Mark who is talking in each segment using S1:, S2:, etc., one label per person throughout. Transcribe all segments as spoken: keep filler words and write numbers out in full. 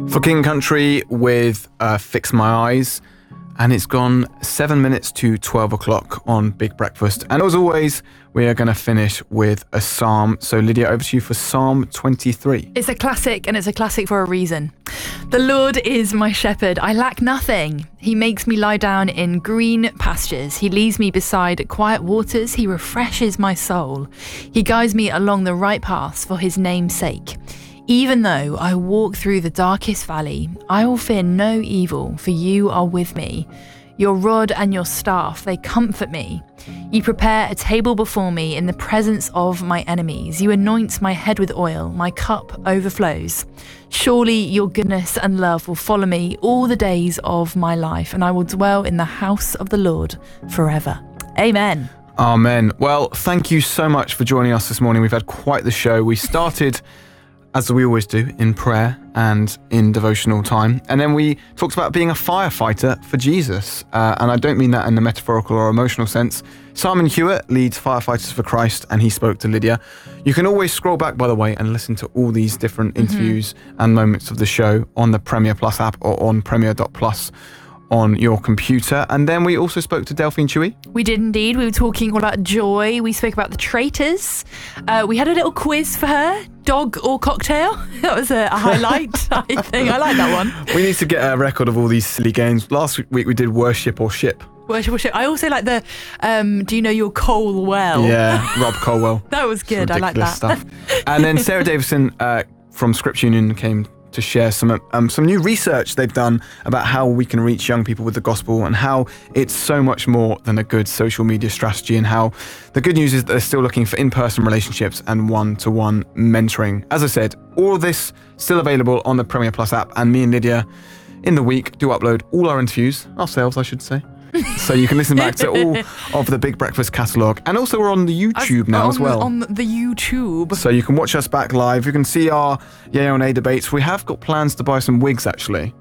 S1: For King Country with uh, Fix My Eyes. And it's gone seven minutes to twelve o'clock on Big Breakfast. And as always, we are going to finish with a psalm. So Lydia, over to you for Psalm twenty-three.
S2: It's a classic, and it's a classic for a reason. The Lord is my shepherd. I lack nothing. He makes me lie down in green pastures. He leads me beside quiet waters. He refreshes my soul. He guides me along the right paths for his name's sake. Even though I walk through the darkest valley, I will fear no evil, for you are with me. Your rod and your staff, they comfort me. You prepare a table before me in the presence of my enemies. You anoint my head with oil, my cup overflows. Surely your goodness and love will follow me all the days of my life, and I will dwell in the house of the Lord forever. Amen.
S1: Amen. Well, thank you so much for joining us this morning. We've had quite the show. We started, as we always do, in prayer and in devotional time. And then we talked about being a firefighter for Jesus. Uh, and I don't mean that in a metaphorical or emotional sense. Simon Hewitt leads Firefighters for Christ, and he spoke to Lydia. You can always scroll back, by the way, and listen to all these different interviews mm-hmm. and moments of the show on the Premier Plus app or on premier dot plus on your computer. And then we also spoke to Delphine Chewy.
S2: We did indeed. We were talking all about joy. We spoke about the traitors. Uh, we had a little quiz for her. Dog or cocktail? That was a, a highlight, I think. I like that one.
S1: We need to get a record of all these silly games. Last week we did worship or ship.
S2: Worship or ship. I also like the, um, do you know your Cole well?
S1: Yeah, Rob Colwell.
S2: That was good. I like that.
S1: Stuff. And then Sarah Davison uh, from Scripture Union came to share some um, some new research they've done about how we can reach young people with the gospel, and how it's so much more than a good social media strategy, and how the good news is that they're still looking for in-person relationships and one-to-one mentoring. As I said, all of this still available on the Premier Plus app, and me and Lydia in the week do upload all our interviews, ourselves I should say. So you can listen back to all of the Big Breakfast catalogue. And also we're on the YouTube now
S2: on,
S1: as well.
S2: On the YouTube.
S1: So you can watch us back live. You can see our Yay or Nay debates. We have got plans to buy some wigs, actually.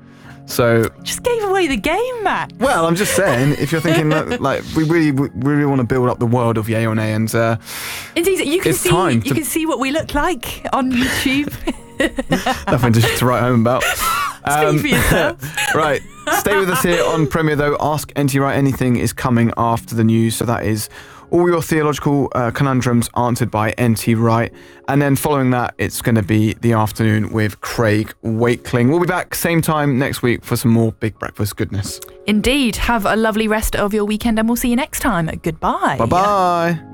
S1: So
S2: just gave away the game, Matt.
S1: Well, I'm just saying, if you're thinking that, like, we really, we really want to build up the world of Yay or Nay, and uh,
S2: indeed, you can
S1: it's
S2: see,
S1: time
S2: you
S1: to...
S2: can see what we look like on YouTube.
S1: Nothing to, to write home about.
S2: Um, Speak for yourself.
S1: Right, stay with us here on Premier, though. Ask N T Wright Anything is coming after the news, so that is all your theological uh, conundrums answered by N T Wright. And then following that, it's going to be The Afternoon with Craig Wakeling. We'll be back same time next week for some more Big Breakfast goodness.
S2: Indeed. Have a lovely rest of your weekend, and we'll see you next time. Goodbye.
S1: Bye-bye.